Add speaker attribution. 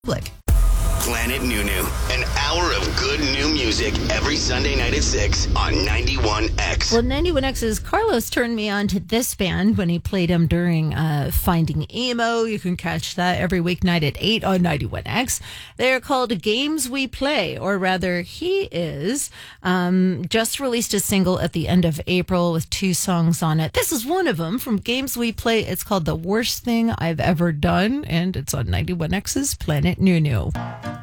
Speaker 1: public.
Speaker 2: Planet Nunu, an hour of good new music every Sunday night at 6 on 91X.
Speaker 1: Well, 91X's Carlos turned me on to this band when he played them during Finding Emo. You can catch that every weeknight at 8 on 91X. They're called Games We Play, or rather, he is. Just released a single at the end of April with 2 songs on it. This is one of them from Games We Play. It's called The Worst Thing I've Ever Done, and it's on 91X's Planet Nunu.